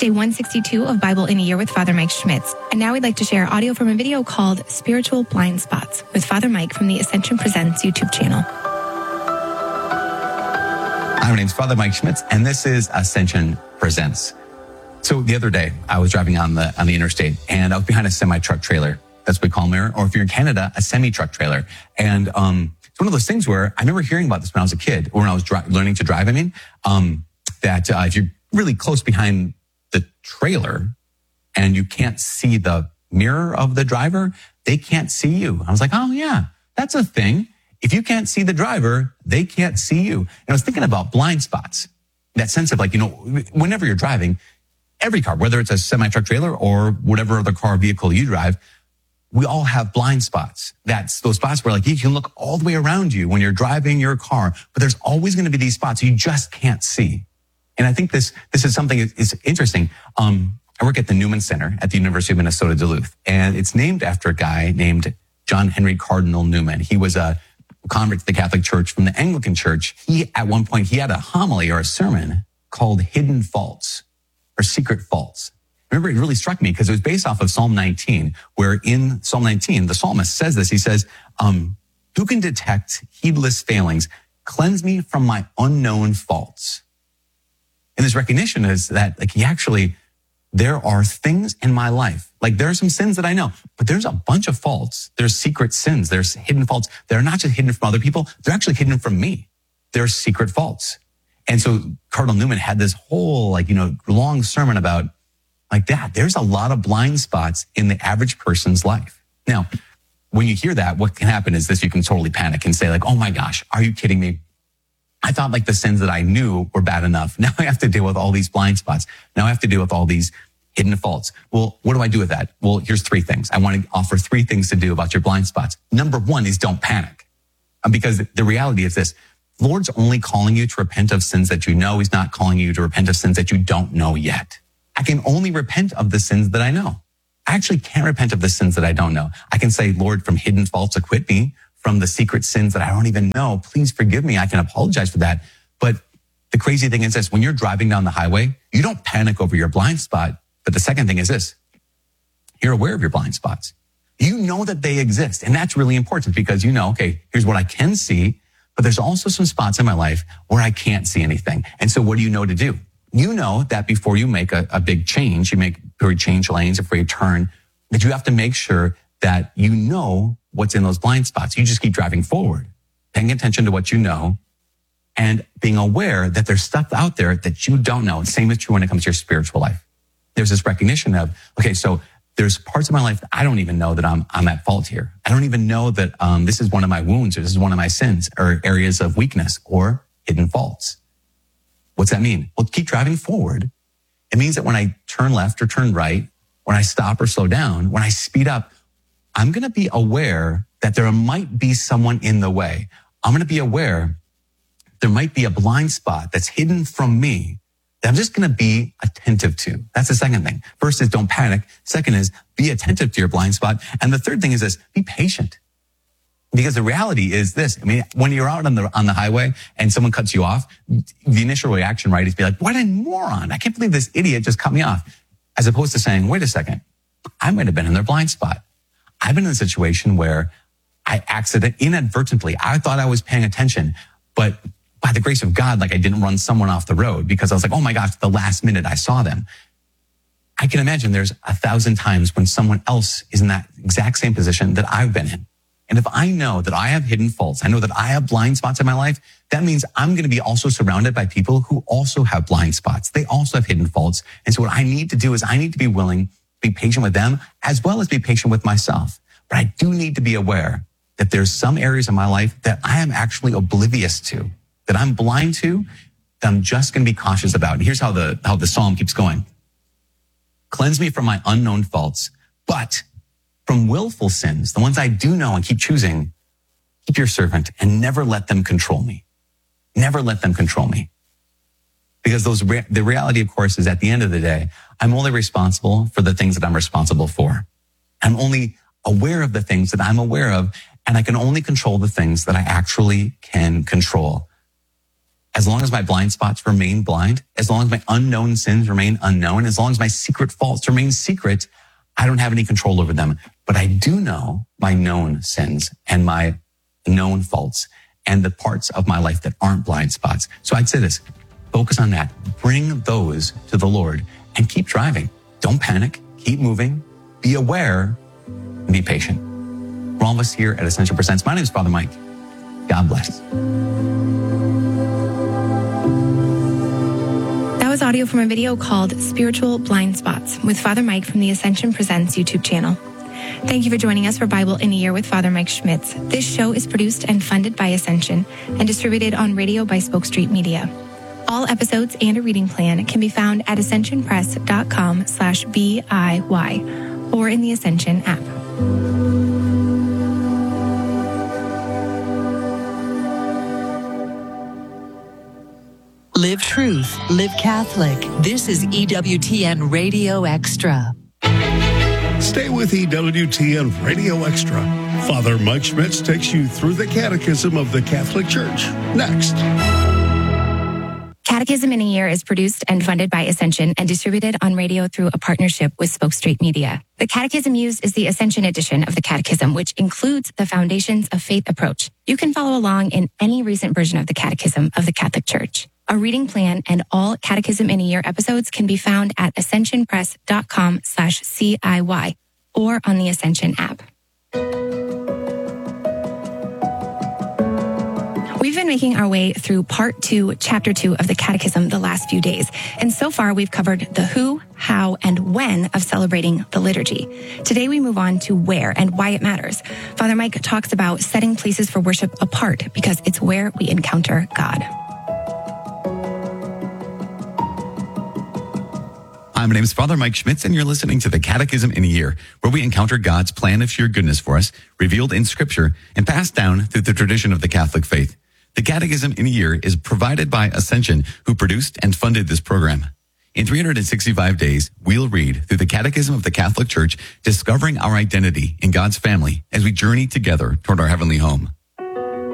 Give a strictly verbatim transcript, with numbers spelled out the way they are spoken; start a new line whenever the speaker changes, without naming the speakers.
day one sixty-two of Bible in a Year with Father Mike Schmitz. And now we'd like to share audio from a video called Spiritual Blind Spots with Father Mike from the Ascension Presents YouTube channel.
Hi, my name's Father Mike Schmitz, and this is Ascension Presents. So the other day, I was driving on the on the interstate, and I was behind a semi-truck trailer. That's what we call them here. Or if you're in Canada, a semi-truck trailer. And um, it's one of those things where I remember hearing about this when I was a kid, or when I was dri- learning to drive, I mean, um, that uh, if you're really close behind the trailer and you can't see the mirror of the driver, they can't see you. I was like, oh, yeah, that's a thing. If you can't see the driver, they can't see you. And I was thinking about blind spots, that sense of like, you know, whenever you're driving, every car, whether it's a semi-truck trailer or whatever other car vehicle you drive, we all have blind spots. That's those spots where like you can look all the way around you when you're driving your car, but there's always going to be these spots you just can't see. And I think this, this is something is, is interesting. Um, I work at the Newman Center at the University of Minnesota Duluth, and it's named after a guy named John Henry Cardinal Newman. He was a convert to the Catholic Church from the Anglican Church. He, at one point, he had a homily or a sermon called Hidden Faults or Secret Faults. Remember, it really struck me because it was based off of Psalm nineteen, where in Psalm nineteen, the psalmist says this. He says, um, who can detect heedless failings? Cleanse me from my unknown faults. And this recognition is that, like, he actually, there are things in my life. Like, there are some sins that I know, but there's a bunch of faults. There's secret sins. There's hidden faults. They're not just hidden from other people. They're actually hidden from me. They're secret faults. And so Cardinal Newman had this whole, like, you know, long sermon about like that. There's a lot of blind spots in the average person's life. Now, when you hear that, what can happen is this: you can totally panic and say like, oh my gosh, are you kidding me? I thought like the sins that I knew were bad enough. Now I have to deal with all these blind spots. Now I have to deal with all these hidden faults. Well, what do I do with that? Well, here's three things. I want to offer three things to do about your blind spots. Number one is don't panic. Because the reality is this: the Lord's only calling you to repent of sins that you know. He's not calling you to repent of sins that you don't know yet. I can only repent of the sins that I know. I actually can't repent of the sins that I don't know. I can say, Lord, from hidden faults, acquit me. From the secret sins that I don't even know, please forgive me. I can apologize for that. But the crazy thing is this: when you're driving down the highway, you don't panic over your blind spot. But the second thing is this: you're aware of your blind spots. You know that they exist. And that's really important because you know, okay, here's what I can see, but there's also some spots in my life where I can't see anything. And so what do you know to do? You know that before you make a, a big change, you make, before you change lanes, before you turn, that you have to make sure that you know what's in those blind spots. You just keep driving forward, paying attention to what you know and being aware that there's stuff out there that you don't know. Same is true when it comes to your spiritual life. There's this recognition of, okay, so there's parts of my life that I don't even know that I'm, I'm at fault here. I don't even know that um, this is one of my wounds or this is one of my sins or areas of weakness or hidden faults. What's that mean? Well, keep driving forward. It means that when I turn left or turn right, when I stop or slow down, when I speed up, I'm going to be aware that there might be someone in the way. I'm going to be aware there might be a blind spot that's hidden from me that I'm just going to be attentive to. That's the second thing. First is don't panic. Second is be attentive to your blind spot. And the third thing is this: be patient. Because the reality is this: I mean, when you're out on the on the highway and someone cuts you off, the initial reaction, right, is be like, what a moron. I can't believe this idiot just cut me off. As opposed to saying, wait a second, I might have been in their blind spot. I've been in a situation where I accident inadvertently, I thought I was paying attention, but by the grace of God, like I didn't run someone off the road because I was like, oh my gosh, the last minute I saw them. I can imagine there's a thousand times when someone else is in that exact same position that I've been in. And if I know that I have hidden faults, I know that I have blind spots in my life, that means I'm going to be also surrounded by people who also have blind spots. They also have hidden faults. And so what I need to do is I need to be willing to be patient with them as well as be patient with myself. But I do need to be aware that there's some areas of my life that I am actually oblivious to, that I'm blind to, that I'm just going to be cautious about. And here's how the, how the psalm keeps going. Cleanse me from my unknown faults, but from willful sins, the ones I do know and keep choosing, keep your servant and never let them control me. Never let them control me. Because those, re- the reality, of course, is at the end of the day, I'm only responsible for the things that I'm responsible for. I'm only aware of the things that I'm aware of, and I can only control the things that I actually can control. as long as my blind spots remain blind, as long as my unknown sins remain unknown, as long as my secret faults remain secret, I don't have any control over them. But I do know my known sins and my known faults and the parts of my life that aren't blind spots. So I'd say this, focus on that. Bring those to the Lord and keep driving. Don't panic. Keep moving. Be aware and be patient. We're all of us here at Ascension Presents. My name is Father Mike. God bless.
That was audio from a video called Spiritual Blind Spots with Father Mike from the Ascension Presents YouTube channel. Thank you for joining us for Bible in a Year with Father Mike Schmitz. This show is produced and funded by Ascension and distributed on radio by Spoke Street Media. All episodes and a reading plan can be found at ascensionpress.com slash BIY or in the Ascension app.
Live truth, live Catholic. This is E W T N Radio Extra.
Stay with E W T N Radio Extra. Father Mike Schmitz takes you through the Catechism of the Catholic Church. Next.
Catechism in a Year is produced and funded by Ascension and distributed on radio through a partnership with Spoke Street Media. The Catechism used is the Ascension edition of the Catechism, which includes the Foundations of Faith approach. You can follow along in any recent version of the Catechism of the Catholic Church. A reading plan and all Catechism in a Year episodes can be found at ascensionpress.com slash CIY or on the Ascension app. We've been making our way through part two, chapter two of the Catechism the last few days. And so far, we've covered the who, how, and when of celebrating the liturgy. Today, we move on to where and why it matters. Father Mike talks about setting places for worship apart because it's where we encounter God.
Hi, my name is Father Mike Schmitz, and you're listening to the Catechism in a Year, where we encounter God's plan of sheer goodness for us, revealed in Scripture, and passed down through the tradition of the Catholic faith. The Catechism in a Year is provided by Ascension, who produced and funded this program. In three hundred sixty-five days, we'll read through the Catechism of the Catholic Church, discovering our identity in God's family as we journey together toward our heavenly home.